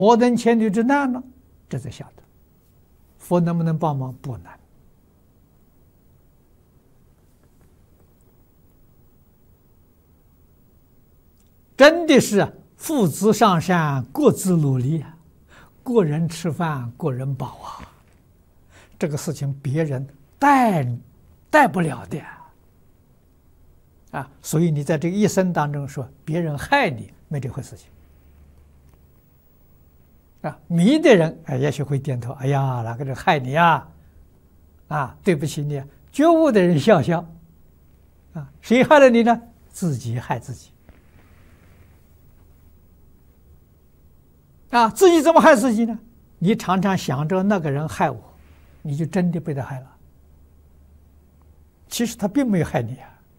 摩登千里之难呢？这才晓得，佛能不能帮忙？不能。真的是父子上山，各自努力啊，个人吃饭，个人饱啊。这个事情别人带不了的啊，所以你在这个一生当中说别人害你，没这回事情啊。迷的人也许会点头，哎呀，哪个人害你啊？啊，对不起你。觉悟的人笑笑，啊，谁害了你呢？自己害自己。啊，自己怎么害自己呢？你常常想着那个人害我，你就真的被他害了。其实他并没有害你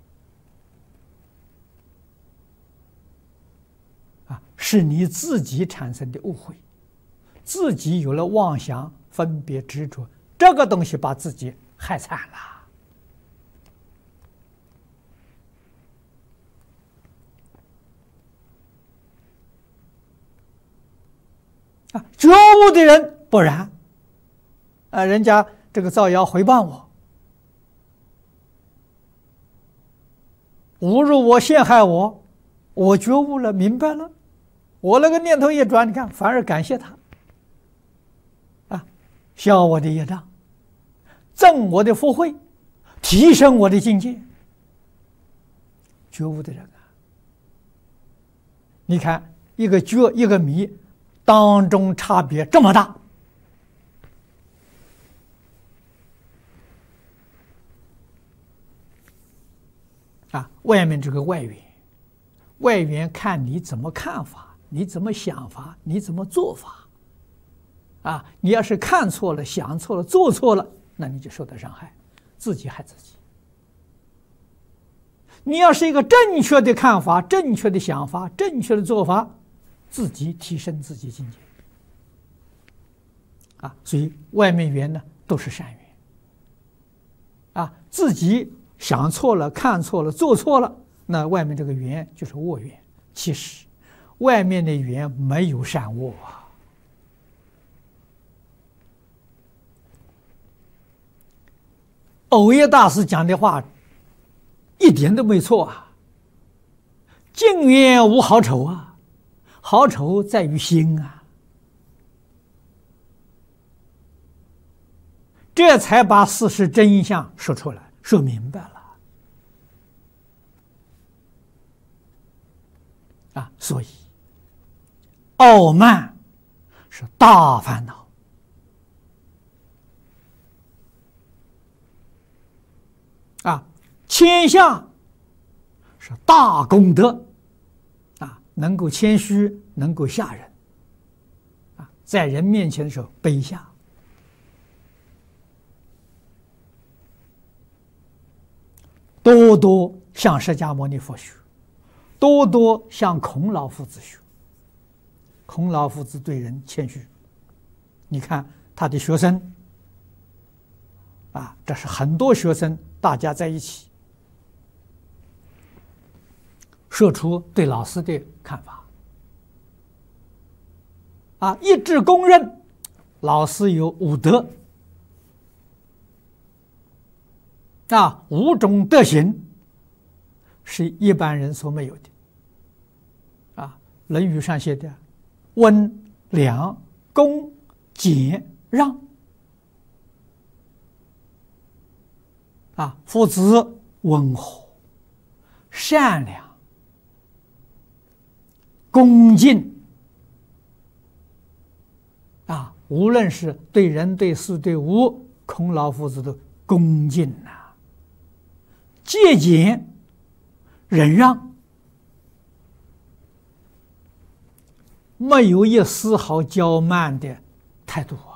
啊，是你自己产生的误会，自己有了妄想、分别、执着，这个东西把自己害惨了。啊，觉悟的人不然，啊，人家这个造谣诽谤我，侮辱我、陷害我，我觉悟了，明白了，我那个念头一转，你看，反而感谢他，啊，消我的业障，增我的福慧，提升我的境界。觉悟的人啊，你看一个觉一个迷当中差别这么大，啊，外面这个外缘，外缘看你怎么看法，你怎么想法，你怎么做法，啊，你要是看错了、想错了、做错了，那你就受到伤害，自己害自己。你要是一个正确的看法、正确的想法、正确的做法，自己提升自己境界，啊，所以外面缘呢都是善缘，啊，自己想错了、看错了、做错了，那外面这个缘就是恶缘。其实，外面的缘没有善恶啊。藕叶大师讲的话一点都没错啊，净缘无好丑啊。好丑在于心啊，这才把事实真相说出来，说明白了啊。所以傲慢是大烦恼啊，谦下是大功德。能够谦虚，能够下人，啊，在人面前的时候卑下，多多向释迦牟尼佛学，多多向孔老夫子学。孔老夫子对人谦虚，你看他的学生，啊，这是很多学生大家在一起。说出对老师的看法，啊，一致公认老师有五德，啊，五种德行是一般人所没有的，啊，《论语》上写的温良恭俭让，啊，夫子温和善良恭敬，啊，无论是对人对事对物，孔老夫子都恭敬啊，节俭忍让，没有一丝毫骄慢的态度啊。